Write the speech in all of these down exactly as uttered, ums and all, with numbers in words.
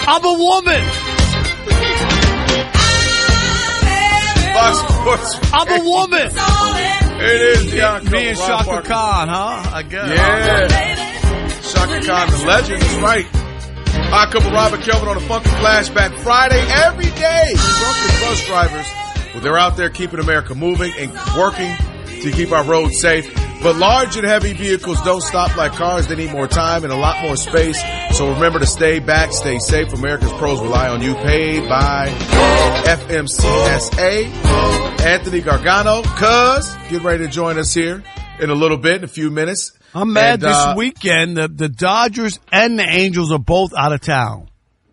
I'm a woman. Fox Sports. I'm a woman. It is Bianca. Me and Rob Shaka Parker. Khan, huh? I guess. Yeah. Shaka Khan, the legend, is right. Our couple Robert Kelvin on a Funky Flashback Friday every day. Drunken bus drivers, well, they're out there keeping America moving and working to keep our roads safe. But large and heavy vehicles don't stop like cars. They need more time and a lot more space. So remember to stay back, stay safe. America's pros rely on you. Paid by F M C S A. Anthony Gargano, cuz, get ready to join us here in a little bit, in a few minutes. I'm mad And, this uh, weekend. The, the Dodgers and the Angels are both out of town.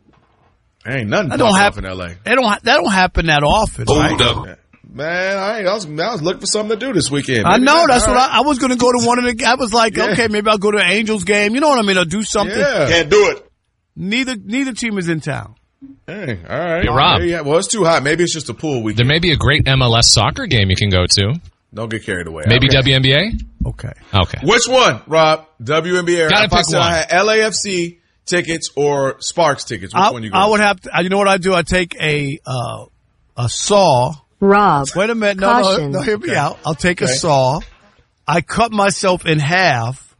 Ain't nothing That don't popped happen off in L A. They don't. Ha- that don't happen that often. Hold right? up. Man, I, ain't, I, was, I was looking for something to do this weekend. I Maybe know. not. That's All what right. I, I was going to go to one of the. I was like, Yeah. okay, maybe I'll go to an Angels game. You know what I mean? I'll do something. Yeah. Can't do it. Neither neither team is in town. Hey, all right. Hey, Rob. Yeah, well, it's too hot. Maybe it's just a pool There weekend. may be a great M L S soccer game you can go to. Don't get carried away. Maybe Okay. W N B A? Okay. Okay. Which one, Rob? W N B A. Gotta If I pick said I one. had L A F C tickets or Sparks tickets. Which I, one you go? I would have to. You know what I do? I take a uh, a saw. Rob. Wait a minute. No, no, Caution. no. Hear me Okay. out. I'll take a Okay. saw. I cut myself in half.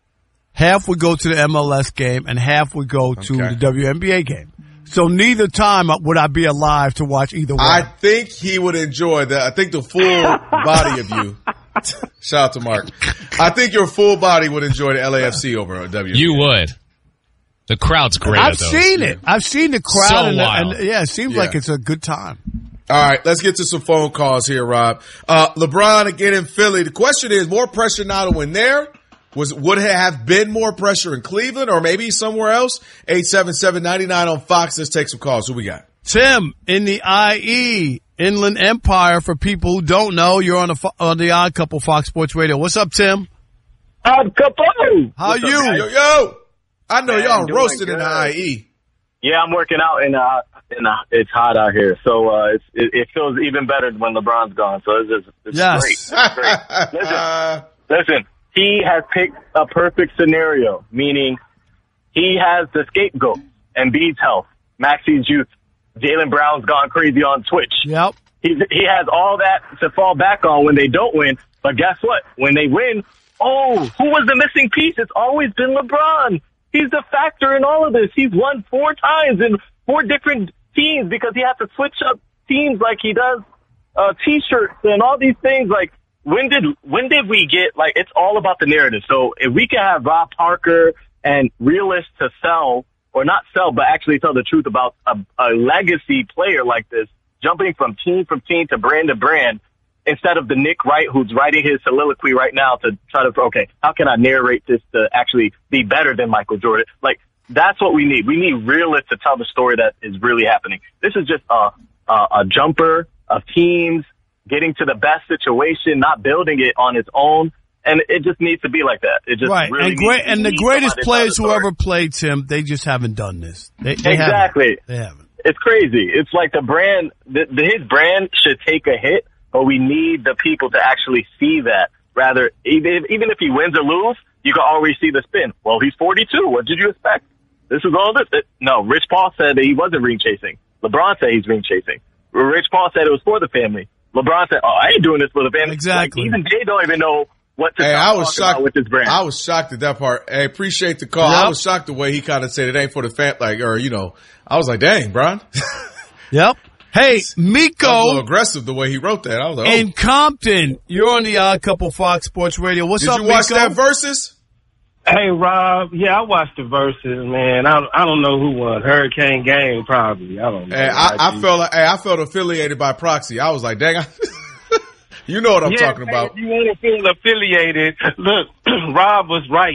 Half would go to the M L S game, and half would go to Okay. the W N B A game. So neither time would I be alive to watch either one. I think he would enjoy that. I think the full body of you. Shout out to Mark. I think your full body would enjoy the L A F C over a W N B A. You would. The crowd's great I've at those. seen it. I've seen the crowd, So and, wild. and yeah, it seems Yeah. like it's a good time. All right, let's get to some phone calls here, Rob. Uh, LeBron again in Philly. The question is, more pressure now to win there? Was, would it have been more pressure in Cleveland or maybe somewhere else? eight seven seven, nine nine on Fox. Let's take some calls. Who we got? Tim in the I E Inland Empire. For people who don't know, you're on the Fo- on the Odd Couple Fox Sports Radio. What's up, Tim? Odd Couple. How What's up, you? guys? Yo, yo. I know Man, y'all doing roasted in the good. I E. Yeah, I'm working out, and uh, and uh, it's hot out here, so uh, it's, it, it feels even better when LeBron's gone. So it's just it's Yes. great. It's great. Listen, listen. He has picked a perfect scenario, meaning he has the scapegoat, Embiid's health, Maxi's youth, Jaylen Brown's gone crazy on Twitch. Yep. He's, he has all that to fall back on when they don't win. But guess what? When they win, oh, who was the missing piece? It's always been LeBron. He's the factor in all of this. He's won four times in four different teams because he has to switch up teams like he does uh, T-shirts and all these things. Like, when did when did we get, like, it's all about the narrative. So if we can have Rob Parker and realists to sell, or not sell, but actually tell the truth about a, a legacy player like this, jumping from team from team to brand to brand, instead of the Nick Wright who's writing his soliloquy right now to try to, okay, how can I narrate this to actually be better than Michael Jordan? Like, that's what we need. We need realists to tell the story that is really happening. This is just a, a, a jumper of teams getting to the best situation, not building it on its own. And it just needs to be like that. It just Right. really and great, needs, and the needs greatest somebody to tell players the who story. ever played, Tim, they just haven't done this. They, they Exactly. Haven't. They haven't. It's crazy. It's like the brand, the, the, his brand should take a hit, but we need the people to actually see that. Rather, even, even if he wins or lose, you can always see the spin. Well, he's forty-two. What did you expect? This is all this. It, no, Rich Paul said that he wasn't ring chasing. LeBron said he's ring chasing. Rich Paul said it was for the family. LeBron said, oh, I ain't doing this for the family. Exactly. Like, even they don't even know what to Hey, talk I was about shocked. with his brand. I was shocked at that part. Hey, appreciate the call. Yep. I was shocked the way he kind of said it ain't for the fan, like, or you know, I was like, dang, Bron. Yep. Hey, That was a little Miko aggressive the way he wrote that. I was like, oh. in Compton. You're on the Odd Couple Fox Sports Radio. What's Did up, you watch Miko? that Versus? Hey, Rob. Yeah, I watched the Versus, man. I I don't know who won. Hurricane Game, probably. I don't know. Hey, I, I felt like, hey, I felt affiliated by proxy. I was like, dang, I, you know what I'm yeah, talking hey, about. if you want to feel affiliated, look, Rob was right.